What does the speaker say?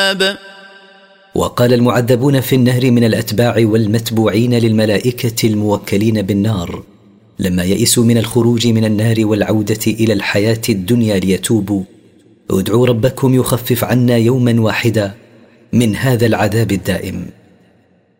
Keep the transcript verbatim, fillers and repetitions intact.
العذاب. وقال المعذبون في النهر من الأتباع والمتبوعين للملائكة الموكلين بالنار لما يئسوا من الخروج من النار والعودة إلى الحياة الدنيا ليتوبوا: ادعوا ربكم يخفف عنا يوما واحدا من هذا العذاب الدائم.